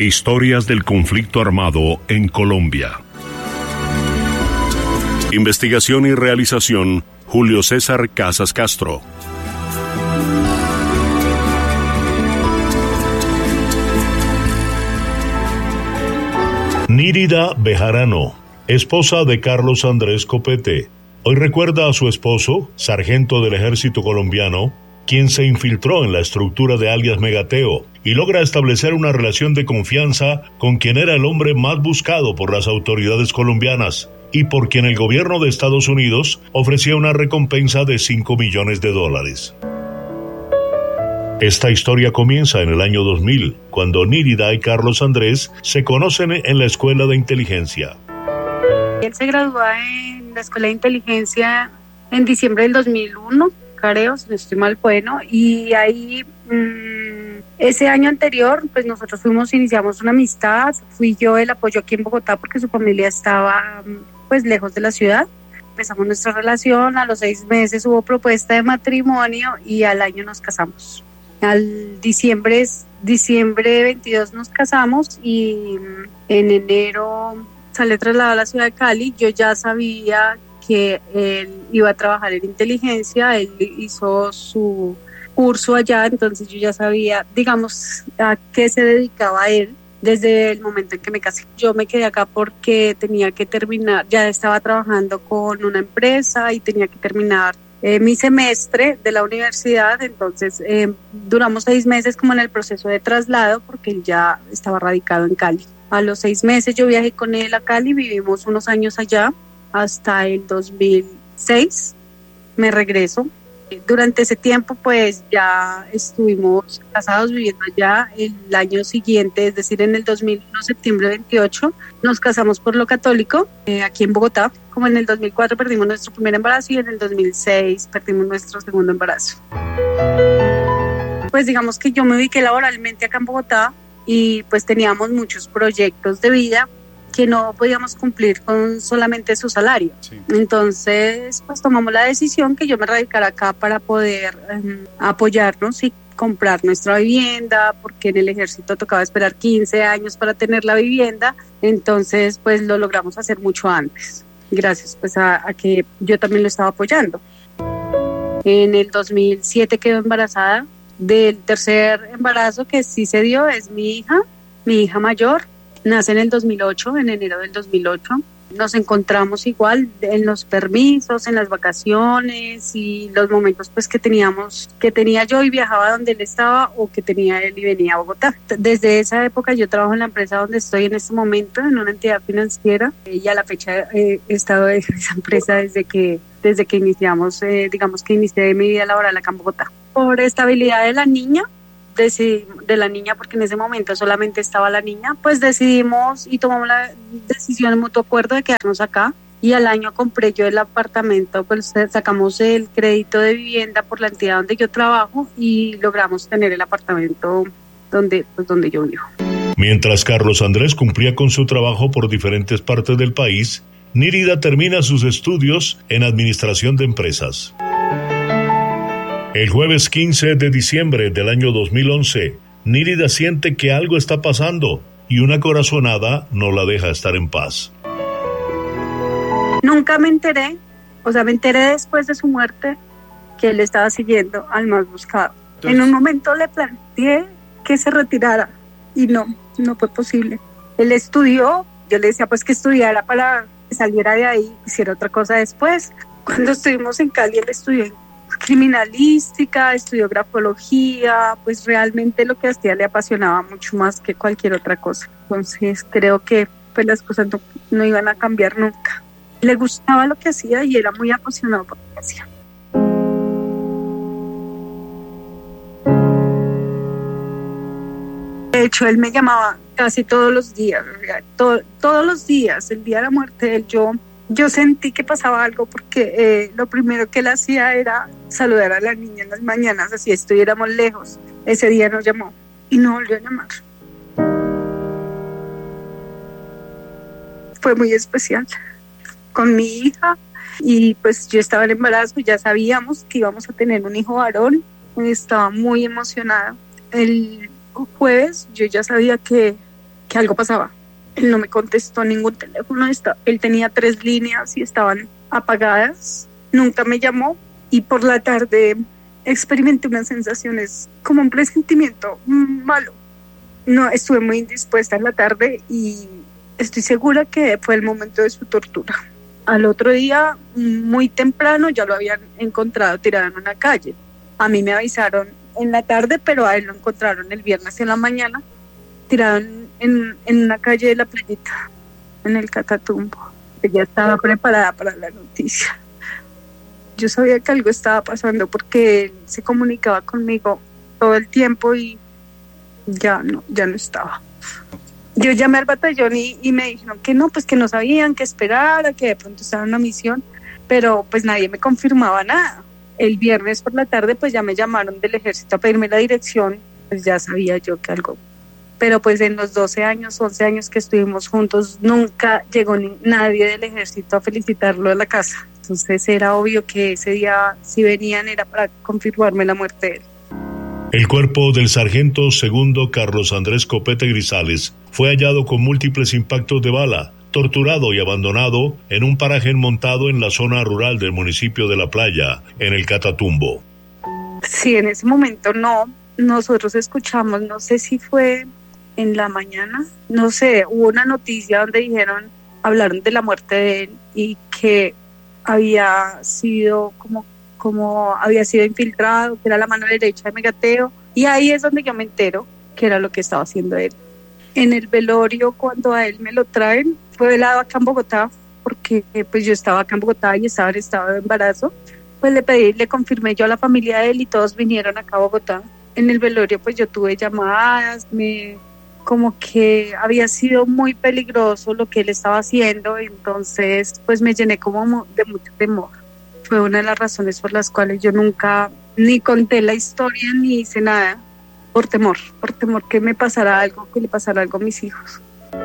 Historias del conflicto armado en Colombia. Investigación y realización, Julio César Casas Castro. Nírida Bejarano, esposa de Carlos Andrés Copete, hoy recuerda a su esposo, sargento del ejército colombiano, quien se infiltró en la estructura de alias Megateo y logra establecer una relación de confianza con quien era el hombre más buscado por las autoridades colombianas y por quien el gobierno de Estados Unidos ofrecía una recompensa de $5 millones. Esta historia comienza en el año 2000, cuando Nírida y Carlos Andrés se conocen en la escuela de inteligencia. Él se graduó en la escuela de inteligencia en diciembre del 2001, creo, si no estoy mal, bueno, y ahí ese año anterior, pues nosotros iniciamos una amistad, fui yo el apoyo aquí en Bogotá porque su familia estaba pues lejos de la ciudad. Empezamos nuestra relación, a los 6 meses hubo propuesta de matrimonio y al año nos casamos. Al diciembre 22 nos casamos y en enero sale trasladado a la ciudad de Cali. Yo ya sabía que él iba a trabajar en inteligencia, él hizo su curso allá, entonces yo ya sabía, digamos, a qué se dedicaba él desde el momento en que me casé. Yo me quedé acá porque tenía que terminar, ya estaba trabajando con una empresa y tenía que terminar mi semestre de la universidad, entonces duramos 6 meses como en el proceso de traslado porque él ya estaba radicado en Cali. A los 6 meses yo viajé con él a Cali, vivimos unos años allá, hasta el 2006 me regreso. Durante ese tiempo pues ya estuvimos casados viviendo allá. El año siguiente, es decir, en el 2001, septiembre 28, nos casamos por lo católico aquí en Bogotá. Como en el 2004 perdimos nuestro primer embarazo y en el 2006 perdimos nuestro segundo embarazo. Pues digamos que yo me ubiqué laboralmente acá en Bogotá y pues teníamos muchos proyectos de vida que no podíamos cumplir con solamente su salario. Sí. Entonces, pues tomamos la decisión que yo me radicara acá para poder apoyarnos y comprar nuestra vivienda, porque en el ejército tocaba esperar 15 años para tener la vivienda, entonces pues lo logramos hacer mucho antes, gracias pues a que yo también lo estaba apoyando. En el 2007 quedó embarazada del tercer embarazo que sí se dio, es mi hija mayor. Nace en el 2008, en enero del 2008. Nos encontramos igual en los permisos, en las vacaciones y los momentos pues que tenía yo y viajaba donde él estaba o que tenía él y venía a Bogotá. Desde esa época yo trabajo en la empresa donde estoy en este momento, en una entidad financiera, y a la fecha he estado en esa empresa desde que iniciamos, digamos que inicié mi vida laboral acá en Bogotá. Por estabilidad de la niña, porque en ese momento solamente estaba la niña, pues decidimos y tomamos la decisión de mutuo acuerdo de quedarnos acá. Y al año compré yo el apartamento, pues sacamos el crédito de vivienda por la entidad donde yo trabajo y logramos tener el apartamento donde yo vivo. Mientras Carlos Andrés cumplía con su trabajo por diferentes partes del país, Nírida termina sus estudios en administración de empresas. El jueves 15 de diciembre del año 2011, Nírida siente que algo está pasando y una corazonada no la deja estar en paz. Nunca me enteré después de su muerte que él estaba siguiendo al más buscado. Entonces, en un momento le planteé que se retirara y no fue posible. Él estudió, yo le decía pues que estudiara para que saliera de ahí, hiciera otra cosa después. Cuando estuvimos en Cali, él estudió en criminalística, estudió grafología, pues realmente lo que hacía le apasionaba mucho más que cualquier otra cosa. Entonces creo que pues las cosas no iban a cambiar nunca. Le gustaba lo que hacía y era muy apasionado por lo que hacía. De hecho, él me llamaba casi todos los días, todos los días, el día de la muerte de él, yo sentí que pasaba algo porque lo primero que él hacía era saludar a la niña en las mañanas, así estuviéramos lejos. Ese día nos llamó y no volvió a llamar. Fue muy especial con mi hija y pues yo estaba en embarazo, ya sabíamos que íbamos a tener un hijo varón, estaba muy emocionada. El jueves yo ya sabía que que algo pasaba. Él no me contestó ningún teléfono, él tenía 3 líneas y estaban apagadas, nunca me llamó y por la tarde experimenté unas sensaciones como un presentimiento malo. No, estuve muy indispuesta en la tarde y estoy segura que fue el momento de su tortura. Al otro día, muy temprano, ya lo habían encontrado tirado en una calle. A mí me avisaron en la tarde, pero a él lo encontraron el viernes en la mañana, tirado en una calle de la Playita, en el Catatumbo. Ella estaba preparada para la noticia. Yo sabía que algo estaba pasando porque él se comunicaba conmigo todo el tiempo y ya no estaba. Yo llamé al batallón y me dijeron que no, pues que no sabían, que esperara, que de pronto estaba en una misión, pero pues nadie me confirmaba nada. El viernes por la tarde pues ya me llamaron del ejército a pedirme la dirección, pues ya sabía yo que algo. Pero pues en los 11 años que estuvimos juntos, nunca llegó nadie del ejército a felicitarlo a la casa. Entonces era obvio que ese día, si venían, era para confirmarme la muerte de él. El cuerpo del sargento segundo Carlos Andrés Copete Grisales fue hallado con múltiples impactos de bala, torturado y abandonado en un paraje montado en la zona rural del municipio de La Playa, en el Catatumbo. Sí, en ese momento no. Nosotros escuchamos, no sé si fue en la mañana, no sé, hubo una noticia donde hablaron de la muerte de él y que había sido como había sido infiltrado, que era la mano derecha de Megateo, y ahí es donde yo me entero que era lo que estaba haciendo él. En el velorio, cuando a él me lo traen, fue velado acá en Bogotá, porque pues yo estaba acá en Bogotá y estaba en estado de embarazo, pues le confirmé yo a la familia de él y todos vinieron acá a Bogotá. En el velorio pues yo tuve llamadas, como que había sido muy peligroso lo que él estaba haciendo, entonces pues me llené como de mucho temor. Fue una de las razones por las cuales yo nunca ni conté la historia ni hice nada, por temor que me pasara algo, que le pasara algo a mis hijos.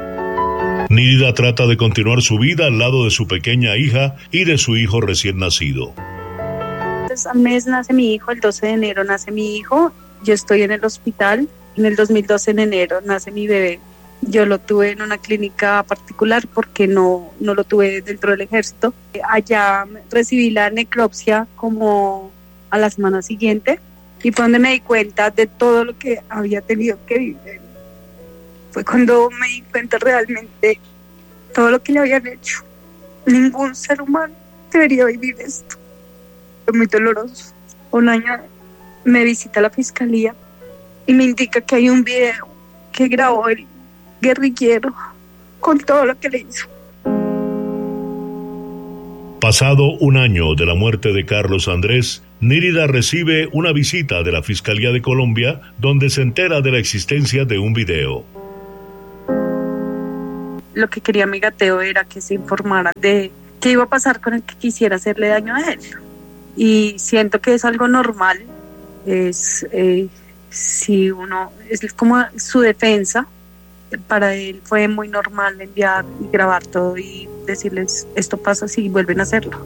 Nírida trata de continuar su vida al lado de su pequeña hija y de su hijo recién nacido. Entonces, al mes nace mi hijo, el 12 de enero nace mi hijo, yo estoy en el hospital, en el 2012 en enero nace mi bebé. Yo lo tuve en una clínica particular porque no lo tuve dentro del ejército. Allá recibí la necropsia como a la semana siguiente y fue donde me di cuenta de todo lo que había tenido que vivir. Fue cuando me di cuenta realmente todo lo que le habían hecho. Ningún ser humano debería vivir esto. Fue muy doloroso. Un año me visita la fiscalía y me indica que hay un video que grabó el guerrillero con todo lo que le hizo. Pasado un año de la muerte de Carlos Andrés, Nírida recibe una visita de la Fiscalía de Colombia donde se entera de la existencia de un video. Lo que quería Megateo era que se informara de qué iba a pasar con el que quisiera hacerle daño a él. Y siento que es algo normal, si uno, es como su defensa. Para él fue muy normal enviar y grabar todo y decirles esto pasa si vuelven a hacerlo.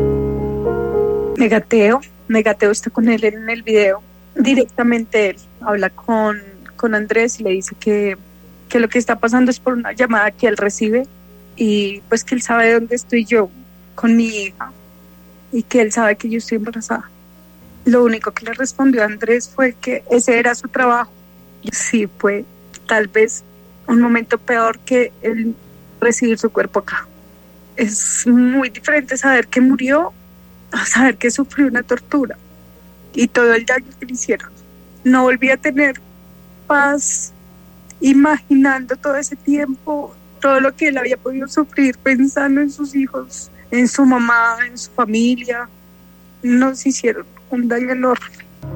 Megateo está con él en el video. Directamente él habla con Andrés y le dice que lo que está pasando es por una llamada que él recibe y pues que él sabe dónde estoy yo con mi hija y que él sabe que yo estoy embarazada. Lo único que le respondió a Andrés fue que ese era su trabajo. Sí, fue tal vez un momento peor que el recibir su cuerpo acá. Es muy diferente saber que murió a saber que sufrió una tortura y todo el daño que le hicieron. No volví a tener paz imaginando todo ese tiempo, todo lo que él había podido sufrir, pensando en sus hijos, en su mamá, en su familia. Nos hicieron un daño enorme.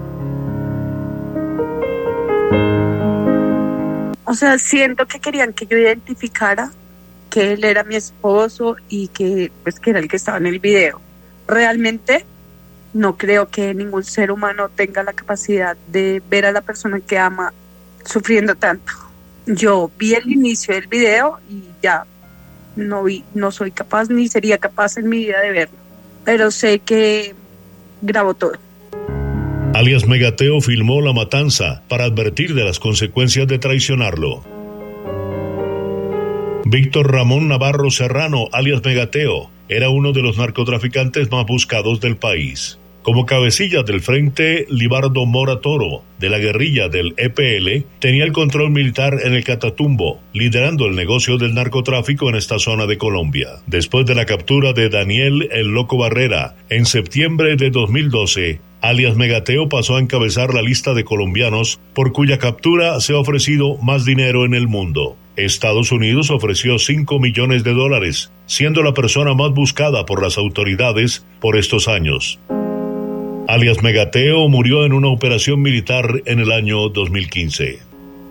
O sea, siento que querían que yo identificara que él era mi esposo y que era el que estaba en el video. Realmente no creo que ningún ser humano tenga la capacidad de ver a la persona que ama sufriendo tanto. Yo vi el inicio del video y ya no soy capaz ni sería capaz en mi vida de verlo. Pero sé que grabó todo. Alias Megateo filmó la matanza para advertir de las consecuencias de traicionarlo. Víctor Ramón Navarro Serrano, alias Megateo, era uno de los narcotraficantes más buscados del país. Como cabecilla del Frente Libardo Mora Toro, de la guerrilla del EPL, tenía el control militar en el Catatumbo, liderando el negocio del narcotráfico en esta zona de Colombia. Después de la captura de Daniel El Loco Barrera, en septiembre de 2012, alias Megateo pasó a encabezar la lista de colombianos por cuya captura se ha ofrecido más dinero en el mundo. Estados Unidos ofreció $5 millones, siendo la persona más buscada por las autoridades por estos años. Alias Megateo murió en una operación militar en el año 2015.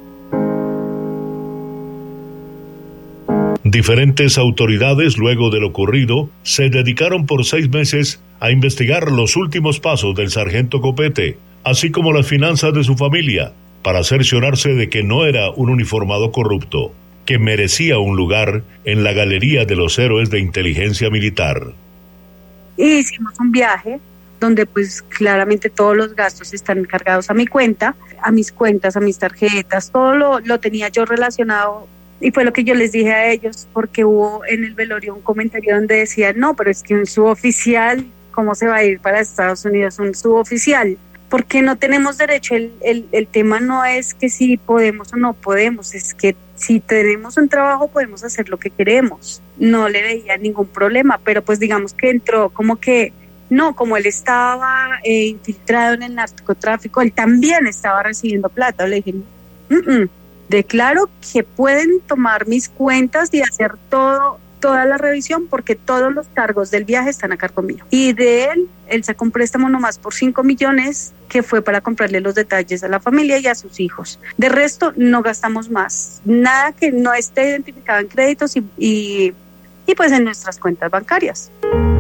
Diferentes autoridades, luego de lo ocurrido, se dedicaron por 6 meses a investigar los últimos pasos del sargento Copete, así como las finanzas de su familia, para cerciorarse de que no era un uniformado corrupto, que merecía un lugar en la galería de los héroes de inteligencia militar. Hicimos un viaje donde pues claramente todos los gastos están cargados a mi cuenta, a mis cuentas, a mis tarjetas, todo lo tenía yo relacionado, y fue lo que yo les dije a ellos, porque hubo en el velorio un comentario donde decía, no, pero es que un suboficial, ¿cómo se va a ir para Estados Unidos un suboficial? Porque no tenemos derecho, el tema no es que si podemos o no podemos, es que si tenemos un trabajo podemos hacer lo que queremos. No le veía ningún problema, pero pues digamos que entró como que, no, como él estaba infiltrado en el narcotráfico, él también estaba recibiendo plata. Le dije, declaro que pueden tomar mis cuentas y hacer toda la revisión, porque todos los cargos del viaje están a cargo mío. Y de él sacó un préstamo nomás por 5 millones, que fue para comprarle los detalles a la familia y a sus hijos. De resto, no gastamos más. Nada que no esté identificado en créditos y pues en nuestras cuentas bancarias.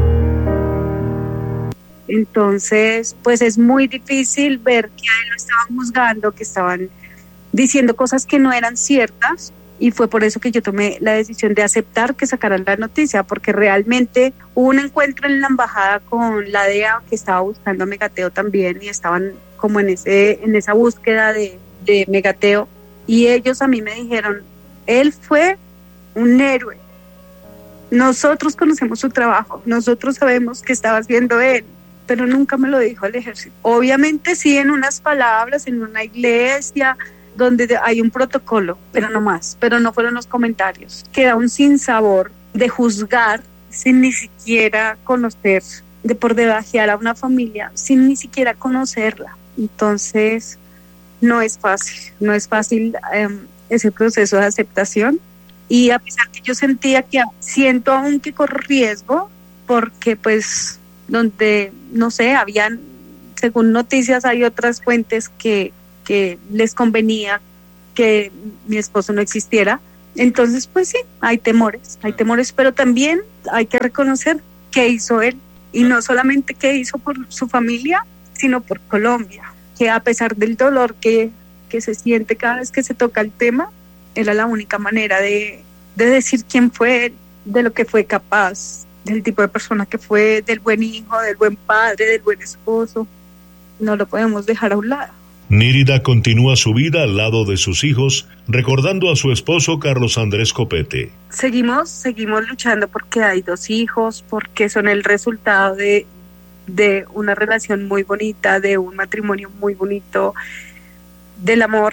Entonces, pues es muy difícil ver que a él lo estaban juzgando, que estaban diciendo cosas que no eran ciertas, y fue por eso que yo tomé la decisión de aceptar que sacaran la noticia, porque realmente hubo un encuentro en la embajada con la DEA que estaba buscando a Megateo también, y estaban como en esa búsqueda de Megateo, y ellos a mí me dijeron, él fue un héroe, nosotros conocemos su trabajo, nosotros sabemos qué estaba haciendo él, pero nunca me lo dijo al ejército. Obviamente sí, en unas palabras, en una iglesia donde hay un protocolo, pero no más, pero no fueron los comentarios. Queda un sinsabor de juzgar sin ni siquiera conocer, de por debajear a una familia sin ni siquiera conocerla. Entonces no es fácil ese proceso de aceptación, y a pesar que yo siento aún que corro riesgo, porque pues donde, no sé, habían, según noticias, hay otras fuentes que les convenía que mi esposo no existiera. Entonces, pues sí, hay temores, pero también hay que reconocer qué hizo él, y no solamente qué hizo por su familia, sino por Colombia, que a pesar del dolor que se siente cada vez que se toca el tema, era la única manera de decir quién fue él, de lo que fue capaz, del tipo de persona que fue, del buen hijo, del buen padre, del buen esposo. No lo podemos dejar a un lado. Nírida continúa su vida al lado de sus hijos, recordando a su esposo Carlos Andrés Copete. Seguimos luchando porque hay 2 hijos, porque son el resultado de una relación muy bonita, de un matrimonio muy bonito, del amor.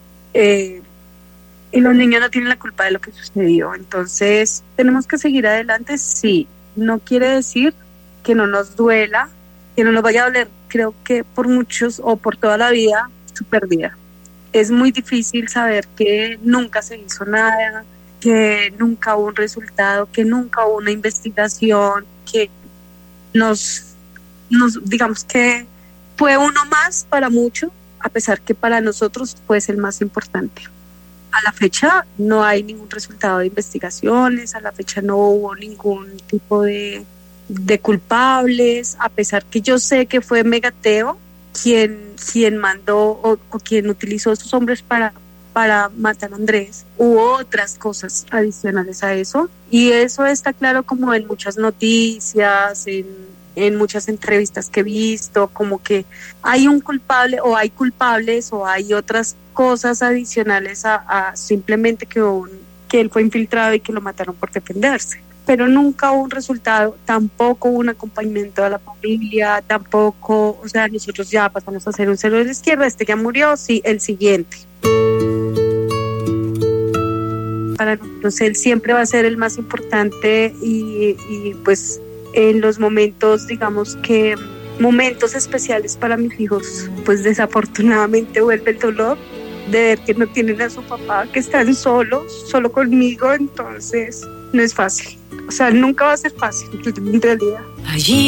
Y los niños no tienen la culpa de lo que sucedió. Entonces, tenemos que seguir adelante, sí. No quiere decir que no nos duela, que no nos vaya a doler. Creo que por muchos o por toda la vida, su pérdida. Es muy difícil saber que nunca se hizo nada, que nunca hubo un resultado, que nunca hubo una investigación, que nos digamos que fue uno más para muchos, a pesar que para nosotros fue el más importante. A la fecha no hay ningún resultado de investigaciones, a la fecha no hubo ningún tipo de culpables, a pesar que yo sé que fue Megateo quien mandó o quien utilizó a esos hombres para matar a Andrés. Hubo otras cosas adicionales a eso, y eso está claro como en muchas noticias, en muchas entrevistas que he visto, como que hay un culpable o hay culpables o hay otras cosas adicionales a simplemente que que él fue infiltrado y que lo mataron por defenderse. Pero nunca hubo un resultado, tampoco hubo un acompañamiento de la familia, tampoco, o sea, nosotros ya pasamos a ser un cero de la izquierda, este ya murió, sí, el siguiente. Para nosotros él siempre va a ser el más importante y pues en los momentos, digamos que momentos especiales para mis hijos, pues desafortunadamente vuelve el dolor de ver que no tienen a su papá, que están solos, solo conmigo, entonces no es fácil. O sea, nunca va a ser fácil, en realidad. Allí